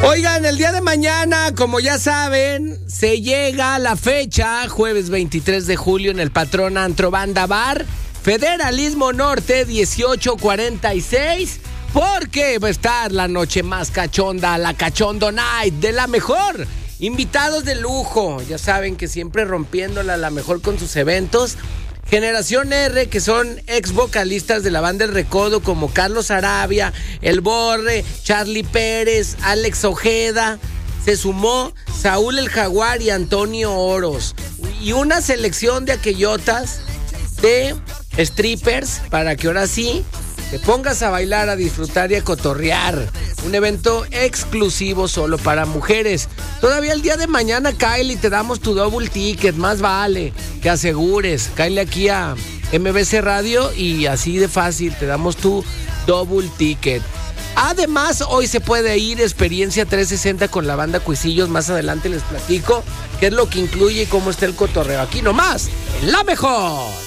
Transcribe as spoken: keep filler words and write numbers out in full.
Oigan, el día de mañana, como ya saben, se llega la fecha, jueves veintitrés de julio, en el Patrón Antro Banda Bar, Federalismo Norte dieciocho cuarenta y seis, porque va a estar la noche más cachonda, la Cachondo Night de la mejor. Invitados de lujo, ya saben que siempre rompiéndola la mejor con sus eventos. Generación R, que son ex vocalistas de la banda El Recodo, como Carlos Arabia, El Borre, Charlie Pérez, Alex Ojeda. Se sumó Saúl el Jaguar y Antonio Oros. Y una selección de aquellotas de strippers para que ahora sí te pongas a bailar, a disfrutar y a cotorrear. Un evento exclusivo solo para mujeres. Todavía el día de mañana, Kyle, y te damos tu double ticket. Más vale que asegures. Kyle aquí a M B C Radio y así de fácil te damos tu double ticket. Además, hoy se puede ir experiencia trescientos sesenta con la banda Cuisillos. Más adelante les platico qué es lo que incluye y cómo está el cotorreo. Aquí nomás, en La Mejor.